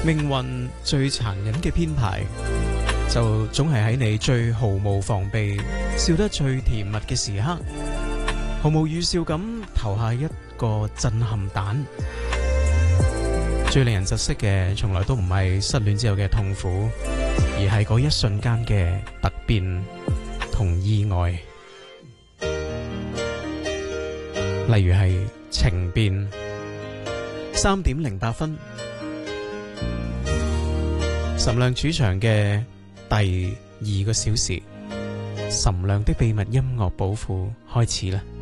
命運最殘忍嘅編排，就總係喺你最毫無防備、笑得最甜蜜嘅時刻，毫無預兆咁投下一個震撼彈。最令人窒息嘅，從來都唔係失戀之後嘅痛苦，而係嗰一瞬間嘅突變同意外。例如係情變，3:08，岑亮主場嘅第2個小時，岑亮的秘密音樂寶庫開始啦。